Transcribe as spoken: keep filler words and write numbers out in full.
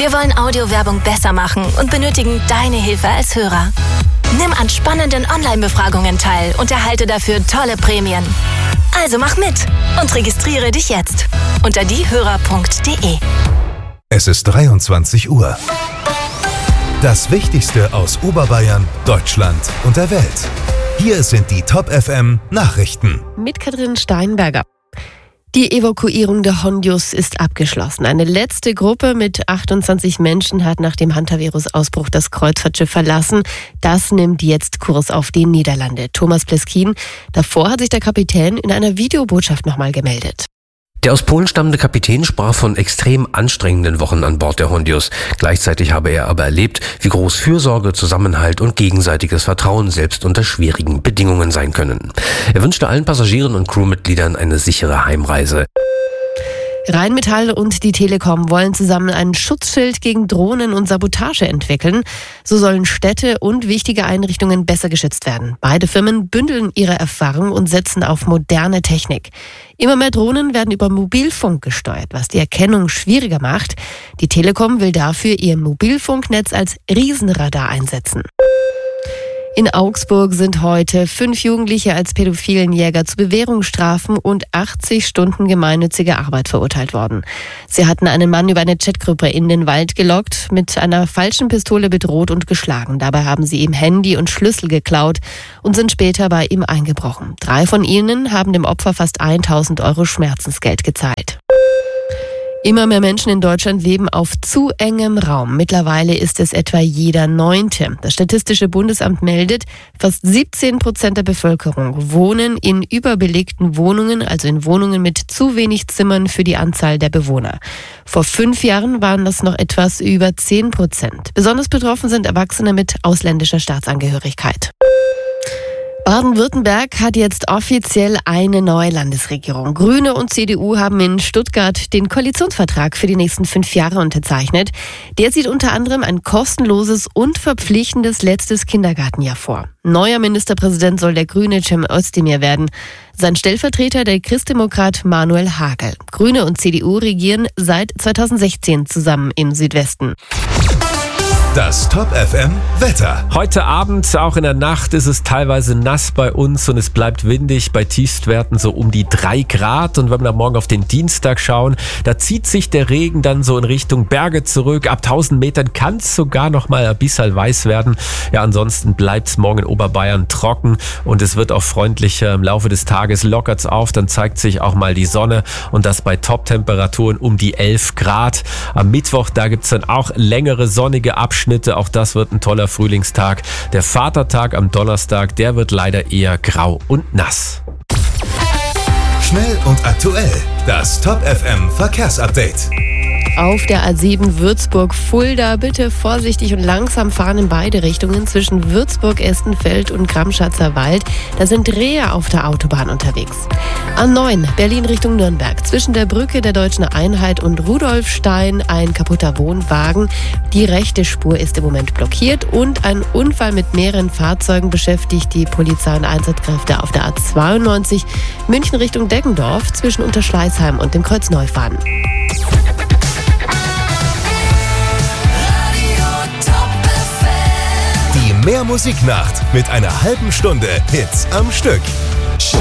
Wir wollen Audiowerbung besser machen und benötigen deine Hilfe als Hörer. Nimm an spannenden Online-Befragungen teil und erhalte dafür tolle Prämien. Also mach mit und registriere dich jetzt unter diehörer punkt de. Es ist dreiundzwanzig Uhr. Das Wichtigste aus Oberbayern, Deutschland und der Welt. Hier sind die Top F M Nachrichten. Mit Katrin Steinberger. Die Evakuierung der Hondius ist abgeschlossen. Eine letzte Gruppe mit achtundzwanzig Menschen hat nach dem Hantavirus-Ausbruch das Kreuzfahrtschiff verlassen. Das nimmt jetzt Kurs auf die Niederlande. Thomas Pleskin. Davor hat sich der Kapitän in einer Videobotschaft nochmal gemeldet. Der aus Polen stammende Kapitän sprach von extrem anstrengenden Wochen an Bord der Hondius. Gleichzeitig habe er aber erlebt, wie groß Fürsorge, Zusammenhalt und gegenseitiges Vertrauen selbst unter schwierigen Bedingungen sein können. Er wünschte allen Passagieren und Crewmitgliedern eine sichere Heimreise. Rheinmetall und die Telekom wollen zusammen ein Schutzschild gegen Drohnen und Sabotage entwickeln. So sollen Städte und wichtige Einrichtungen besser geschützt werden. Beide Firmen bündeln ihre Erfahrung und setzen auf moderne Technik. Immer mehr Drohnen werden über Mobilfunk gesteuert, was die Erkennung schwieriger macht. Die Telekom will dafür ihr Mobilfunknetz als Riesenradar einsetzen. In Augsburg sind heute fünf Jugendliche als pädophilen Jäger zu Bewährungsstrafen und achtzig Stunden gemeinnützige Arbeit verurteilt worden. Sie hatten einen Mann über eine Chatgruppe in den Wald gelockt, mit einer falschen Pistole bedroht und geschlagen. Dabei haben sie ihm Handy und Schlüssel geklaut und sind später bei ihm eingebrochen. Drei von ihnen haben dem Opfer fast tausend Euro Schmerzensgeld gezahlt. Immer mehr Menschen in Deutschland leben auf zu engem Raum. Mittlerweile ist es etwa jeder Neunte. Das Statistische Bundesamt meldet, fast siebzehn Prozent der Bevölkerung wohnen in überbelegten Wohnungen, also in Wohnungen mit zu wenig Zimmern für die Anzahl der Bewohner. Vor fünf Jahren waren das noch etwas über zehn Prozent. Besonders betroffen sind Erwachsene mit ausländischer Staatsangehörigkeit. Baden-Württemberg hat jetzt offiziell eine neue Landesregierung. Grüne und C D U haben in Stuttgart den Koalitionsvertrag für die nächsten fünf Jahre unterzeichnet. Der sieht unter anderem ein kostenloses und verpflichtendes letztes Kindergartenjahr vor. Neuer Ministerpräsident soll der Grüne Cem Özdemir werden. Sein Stellvertreter der Christdemokrat Manuel Hagel. Grüne und C D U regieren seit zweitausendsechzehn zusammen im Südwesten. Das Top F M Wetter. Heute Abend, auch in der Nacht, ist es teilweise nass bei uns und es bleibt windig bei Tiefstwerten so um die drei Grad. Und wenn wir dann morgen auf den Dienstag schauen, da zieht sich der Regen dann so in Richtung Berge zurück. Ab tausend Metern kann es sogar noch mal ein bisschen weiß werden. Ja, ansonsten bleibt es morgen in Oberbayern trocken und es wird auch freundlicher. Im Laufe des Tages lockert es auf, dann zeigt sich auch mal die Sonne und das bei Top-Temperaturen um die elf Grad. Am Mittwoch, da gibt es dann auch längere sonnige Abschnitte. Auch das wird ein toller Frühlingstag. Der Vatertag am Donnerstag, der wird leider eher grau und nass. Schnell und aktuell. Das Top F M Verkehrsupdate. Auf der A sieben Würzburg-Fulda bitte vorsichtig und langsam fahren in beide Richtungen zwischen Würzburg-Estenfeld und Gramschatzer Wald. Da sind Rehe auf der Autobahn unterwegs. A neun Berlin Richtung Nürnberg. Zwischen der Brücke der Deutschen Einheit und Rudolfstein ein kaputter Wohnwagen. Die rechte Spur ist im Moment blockiert und ein Unfall mit mehreren Fahrzeugen beschäftigt die Polizei und Einsatzkräfte auf der A zweiundneunzig München Richtung Deggendorf zwischen Unterschleißheim und dem Kreuz Neufahren. Die Mehr Musiknacht mit einer halben Stunde Hits am Stück.